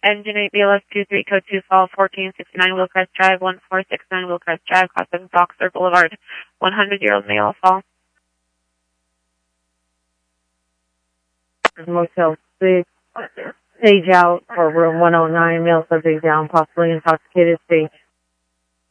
Engine 8 BLS 23 code 2 fall 1469 Willcrest Drive 1469 Willcrest Drive, Class 7 Boxer Boulevard, 100-year-old male fall. Motel 6, stage out for room 109, male subject down, possibly intoxicated, stage